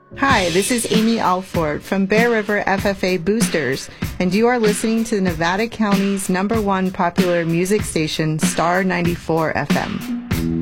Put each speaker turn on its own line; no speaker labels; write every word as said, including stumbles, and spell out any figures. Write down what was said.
Hi, this is Amy Alford from Bear River F F A Boosters, and you are listening to Nevada County's number one popular music station, Star ninety-four F M.